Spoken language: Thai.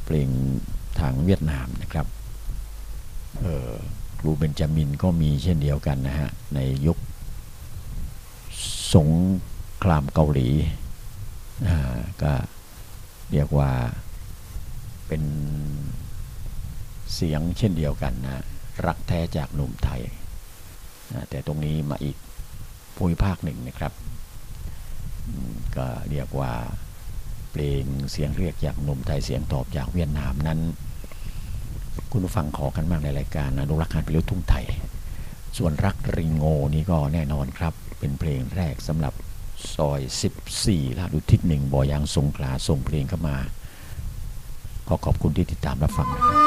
เพลงทางเวียดนามนะครับครูเบนจามินก็มีเช่นเดียวกันนะฮะในยุคสงครามเกาหลีก็เรียกว่าเป็นเสียงเช่นเดียวกันนะรักแท้จากหนุ่มไทยแต่ตรงนี้มาอีกภูมิภาคหนึ่งนะครับก็เรียกว่าเพลงเสียงเรียกจากหนุ่มไทยเสียงตอบจากเวียดนามนั้นคุณผู้ฟังขอกันมากในรายการอนุรักษ์การเพลงลูกทุ่งไทยส่วนรักริงโง่นี่ก็แน่นอนครับเป็นเพลงแรกสำหรับซอย14ลาดอุทิศ1บ่อยางสงขลาส่งเพลงเข้ามาขอขอบคุณที่ติดตามรับฟังนะครับ